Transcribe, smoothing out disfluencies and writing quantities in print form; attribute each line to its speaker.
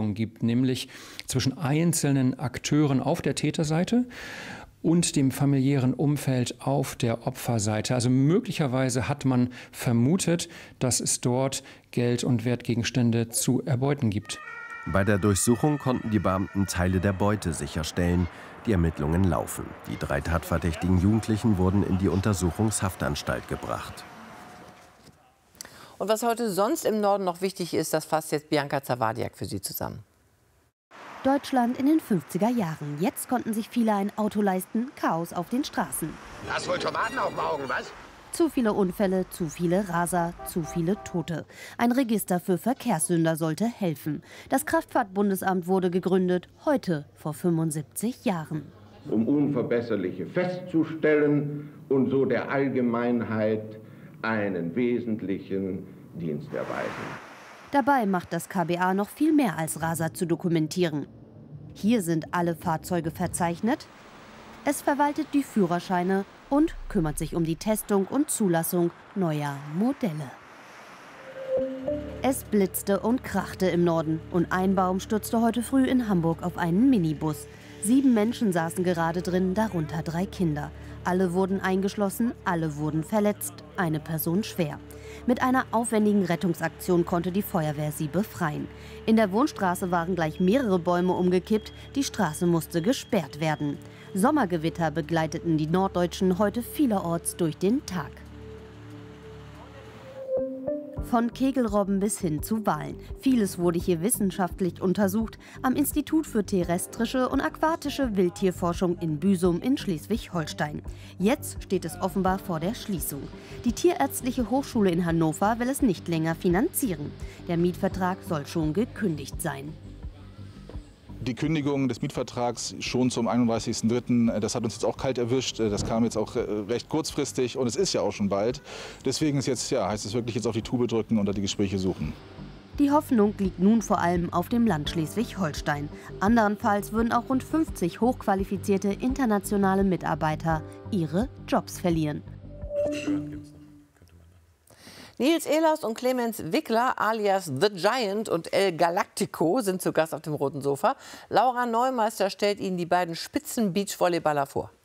Speaker 1: Spannung gibt, nämlich zwischen einzelnen Akteuren auf der Täterseite und dem familiären Umfeld auf der Opferseite. Also möglicherweise hat man vermutet, dass es dort Geld und Wertgegenstände zu erbeuten gibt.
Speaker 2: Bei der Durchsuchung konnten die Beamten Teile der Beute sicherstellen. Die Ermittlungen laufen. Die 3 tatverdächtigen Jugendlichen wurden in die Untersuchungshaftanstalt gebracht.
Speaker 3: Und was heute sonst im Norden noch wichtig ist, das fasst jetzt Bianca Zawadiak für Sie zusammen.
Speaker 4: Deutschland in den 50er Jahren. Jetzt konnten sich viele ein Auto leisten. Chaos auf den Straßen.
Speaker 5: Hast wohl Tomaten auf dem Augen, was?
Speaker 4: Zu viele Unfälle, zu viele Raser, zu viele Tote. Ein Register für Verkehrssünder sollte helfen. Das Kraftfahrtbundesamt wurde gegründet, heute vor 75 Jahren.
Speaker 6: Um Unverbesserliche festzustellen und so der Allgemeinheit einen wesentlichen Dienst erweisen.
Speaker 4: Dabei macht das KBA noch viel mehr als Raser zu dokumentieren. Hier sind alle Fahrzeuge verzeichnet. Es verwaltet die Führerscheine und kümmert sich um die Testung und Zulassung neuer Modelle. Es blitzte und krachte im Norden und ein Baum stürzte heute früh in Hamburg auf einen Minibus. 7 Menschen saßen gerade drin, darunter 3 Kinder. Alle wurden eingeschlossen, alle wurden verletzt, eine Person schwer. Mit einer aufwendigen Rettungsaktion konnte die Feuerwehr sie befreien. In der Wohnstraße waren gleich mehrere Bäume umgekippt, die Straße musste gesperrt werden. Sommergewitter begleiteten die Norddeutschen heute vielerorts durch den Tag. Von Kegelrobben bis hin zu Walen. Vieles wurde hier wissenschaftlich untersucht am Institut für terrestrische und aquatische Wildtierforschung in Büsum in Schleswig-Holstein. Jetzt steht es offenbar vor der Schließung. Die Tierärztliche Hochschule in Hannover will es nicht länger finanzieren. Der Mietvertrag soll schon gekündigt sein.
Speaker 7: Die Kündigung des Mietvertrags schon zum 31.03., das hat uns jetzt auch kalt erwischt. Das kam jetzt auch recht kurzfristig und es ist ja auch schon bald. Deswegen ist jetzt, heißt es wirklich jetzt auf die Tube drücken und da die Gespräche suchen.
Speaker 4: Die Hoffnung liegt nun vor allem auf dem Land Schleswig-Holstein. Andernfalls würden auch rund 50 hochqualifizierte internationale Mitarbeiter ihre Jobs verlieren.
Speaker 3: Nils Ehlers und Clemens Wickler alias The Giant und El Galactico sind zu Gast auf dem roten Sofa. Laura Neumeister stellt Ihnen die beiden Spitzen-Beachvolleyballer vor.